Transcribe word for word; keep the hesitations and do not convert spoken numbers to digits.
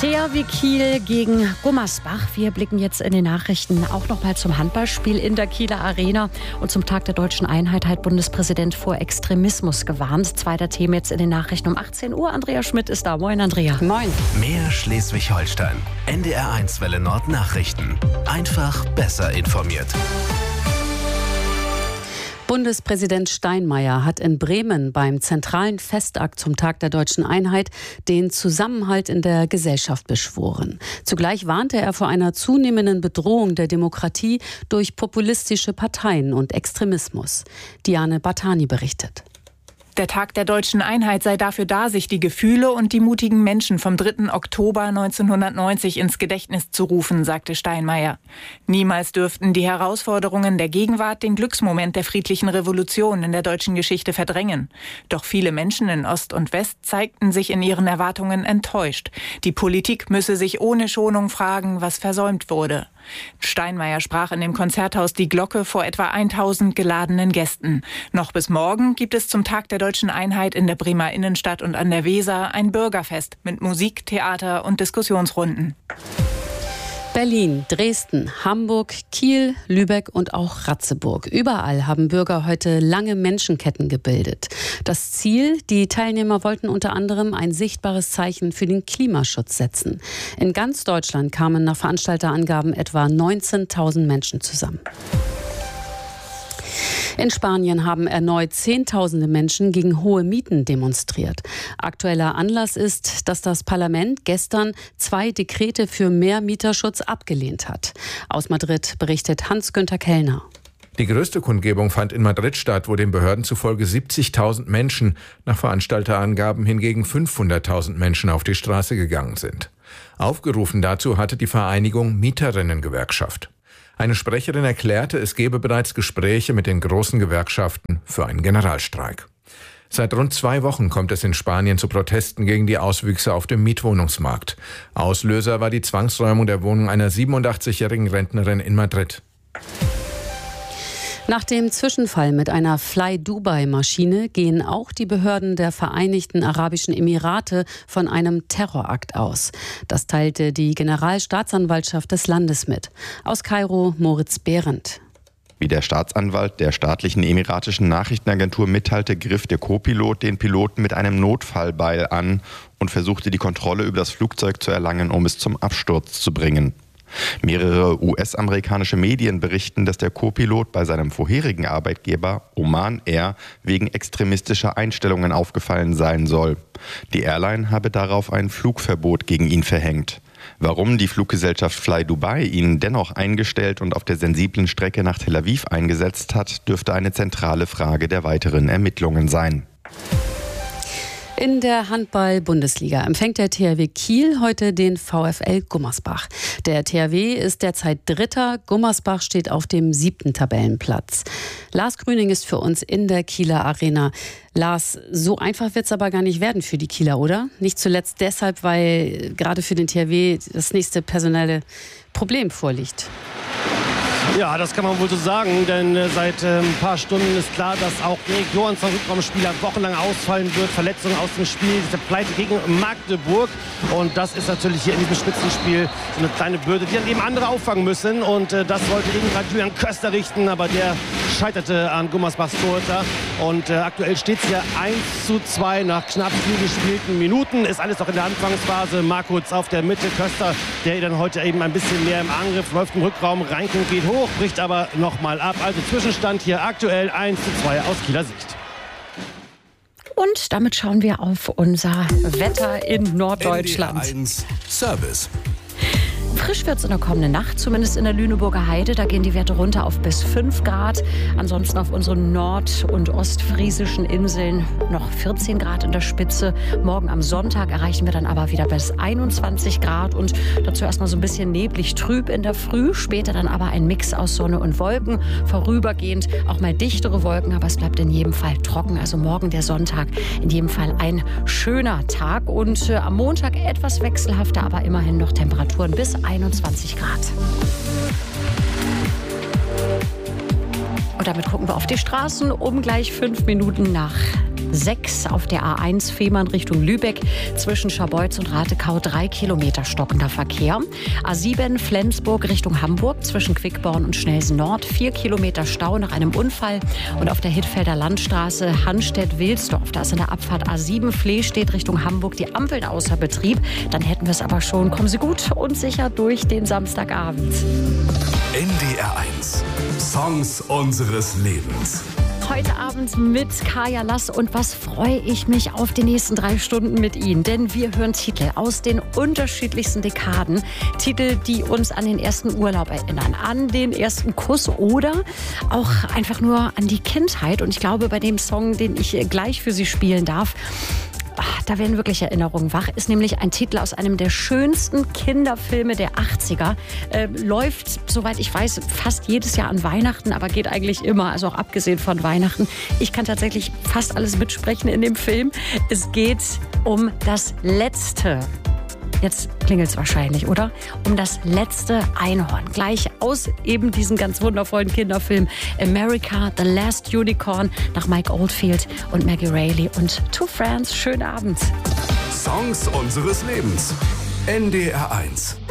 T H W Kiel gegen Gummersbach. Wir blicken jetzt in den Nachrichten auch noch mal zum Handballspiel in der Kieler Arena. Und zum Tag der deutschen Einheit hat Bundespräsident vor Extremismus gewarnt. Zweiter Thema jetzt in den Nachrichten um achtzehn Uhr. Andrea Schmidt ist da. Moin, Andrea. Moin. Mehr Schleswig-Holstein. N D R eins Welle Nord Nachrichten. Einfach besser informiert. Bundespräsident Steinmeier hat in Bremen beim zentralen Festakt zum Tag der deutschen Einheit den Zusammenhalt in der Gesellschaft beschworen. Zugleich warnte er vor einer zunehmenden Bedrohung der Demokratie durch populistische Parteien und Extremismus. Diane Bartani berichtet. Der Tag der deutschen Einheit sei dafür da, sich die Gefühle und die mutigen Menschen vom dritten Oktober neunzehnhundertneunzig ins Gedächtnis zu rufen, sagte Steinmeier. Niemals dürften die Herausforderungen der Gegenwart den Glücksmoment der friedlichen Revolution in der deutschen Geschichte verdrängen. Doch viele Menschen in Ost und West zeigten sich in ihren Erwartungen enttäuscht. Die Politik müsse sich ohne Schonung fragen, was versäumt wurde. Steinmeier sprach in dem Konzerthaus Die Glocke vor etwa tausend geladenen Gästen. Noch bis morgen gibt es zum Tag der deutschen Einheit in der Bremer Innenstadt und an der Weser ein Bürgerfest mit Musik, Theater und Diskussionsrunden. Berlin, Dresden, Hamburg, Kiel, Lübeck und auch Ratzeburg. Überall haben Bürger heute lange Menschenketten gebildet. Das Ziel, die Teilnehmer wollten unter anderem ein sichtbares Zeichen für den Klimaschutz setzen. In ganz Deutschland kamen nach Veranstalterangaben etwa neunzehntausend Menschen zusammen. In Spanien haben erneut Zehntausende Menschen gegen hohe Mieten demonstriert. Aktueller Anlass ist, dass das Parlament gestern zwei Dekrete für mehr Mieterschutz abgelehnt hat. Aus Madrid berichtet Hans-Günther Kellner. Die größte Kundgebung fand in Madrid statt, wo den Behörden zufolge siebzigtausend Menschen, nach Veranstalterangaben hingegen fünfhunderttausend Menschen auf die Straße gegangen sind. Aufgerufen dazu hatte die Vereinigung Mieterinnengewerkschaft. Eine Sprecherin erklärte, es gebe bereits Gespräche mit den großen Gewerkschaften für einen Generalstreik. Seit rund zwei Wochen kommt es in Spanien zu Protesten gegen die Auswüchse auf dem Mietwohnungsmarkt. Auslöser war die Zwangsräumung der Wohnung einer siebenundachtzigjährigen Rentnerin in Madrid. Nach dem Zwischenfall mit einer Fly-Dubai-Maschine gehen auch die Behörden der Vereinigten Arabischen Emirate von einem Terrorakt aus. Das teilte die Generalstaatsanwaltschaft des Landes mit. Aus Kairo Moritz Behrendt. Wie der Staatsanwalt der staatlichen emiratischen Nachrichtenagentur mitteilte, griff der Co-Pilot den Piloten mit einem Notfallbeil an und versuchte die Kontrolle über das Flugzeug zu erlangen, um es zum Absturz zu bringen. Mehrere U S-amerikanische Medien berichten, dass der Co-Pilot bei seinem vorherigen Arbeitgeber Oman Air wegen extremistischer Einstellungen aufgefallen sein soll. Die Airline habe darauf ein Flugverbot gegen ihn verhängt. Warum die Fluggesellschaft Fly Dubai ihn dennoch eingestellt und auf der sensiblen Strecke nach Tel Aviv eingesetzt hat, dürfte eine zentrale Frage der weiteren Ermittlungen sein. In der Handball-Bundesliga empfängt der T H W Kiel heute den VfL Gummersbach. Der T H W ist derzeit Dritter, Gummersbach steht auf dem siebten Tabellenplatz. Lars Grüning ist für uns in der Kieler Arena. Lars, so einfach wird es aber gar nicht werden für die Kieler, oder? Nicht zuletzt deshalb, weil gerade für den T H W das nächste personelle Problem vorliegt. Ja, das kann man wohl so sagen, denn äh, seit äh, ein paar Stunden ist klar, dass auch Erik Johansson, Rückraumspieler, wochenlang ausfallen wird. Verletzungen aus dem Spiel, diese Pleite gegen Magdeburg. Und das ist natürlich hier in diesem Spitzenspiel so eine kleine Bürde, die dann eben andere auffangen müssen. Und äh, das wollte eben gerade Julian Köster richten, aber der scheiterte an Gummersbachs Torhüter. Und äh, aktuell steht es hier eins zu zwei nach knapp vier gespielten Minuten. Ist alles noch in der Anfangsphase. Markus auf der Mitte, Köster, der dann heute eben ein bisschen mehr im Angriff läuft im Rückraum. Reinking geht hoch, bricht aber noch mal ab. Also Zwischenstand hier aktuell eins zu zwei aus Kieler Sicht. Und damit schauen wir auf unser Wetter in Norddeutschland. N D R eins Service. Frisch wird es in der kommenden Nacht, zumindest in der Lüneburger Heide. Da gehen die Werte runter auf bis fünf Grad. Ansonsten auf unseren nord- und ostfriesischen Inseln noch vierzehn Grad in der Spitze. Morgen am Sonntag erreichen wir dann aber wieder bis einundzwanzig Grad. Und dazu erstmal so ein bisschen neblig trüb in der Früh. Später dann aber ein Mix aus Sonne und Wolken. Vorübergehend auch mal dichtere Wolken, aber es bleibt in jedem Fall trocken. Also morgen der Sonntag in jedem Fall ein schöner Tag. Und äh, am Montag etwas wechselhafter, aber immerhin noch Temperaturen bis einundzwanzig Grad. Und damit gucken wir auf die Straßen um gleich fünf Minuten nach sechs auf der A eins Fehmarn Richtung Lübeck. Zwischen Scharbeutz und Ratekau drei Kilometer stockender Verkehr. A sieben Flensburg Richtung Hamburg zwischen Quickborn und Schnelsen Nord. vier Kilometer Stau nach einem Unfall. Und auf der Hittfelder Landstraße Hanstedt-Wilsdorf. Da ist in der Abfahrt A sieben Flehstedt Richtung Hamburg die Ampeln außer Betrieb. Dann hätten wir es aber schon. Kommen Sie gut und sicher durch den Samstagabend. N D R eins. Songs unseres Lebens. Heute Abend mit Kaya Lass und was freue ich mich auf die nächsten drei Stunden mit Ihnen. Denn wir hören Titel aus den unterschiedlichsten Dekaden. Titel, die uns an den ersten Urlaub erinnern, an den ersten Kuss oder auch einfach nur an die Kindheit. Und ich glaube, bei dem Song, den ich gleich für Sie spielen darf, ach, da werden wirklich Erinnerungen wach. Ist nämlich ein Titel aus einem der schönsten Kinderfilme der achtziger. Äh, läuft, soweit ich weiß, fast jedes Jahr an Weihnachten, aber geht eigentlich immer, also auch abgesehen von Weihnachten. Ich kann tatsächlich fast alles mitsprechen in dem Film. Es geht um das letzte. Jetzt klingelt es wahrscheinlich, oder? Um das letzte Einhorn. Gleich aus eben diesem ganz wundervollen Kinderfilm America, The Last Unicorn nach Mike Oldfield und Maggie Reilly und Two Friends. Schönen Abend. Songs unseres Lebens. N D R eins.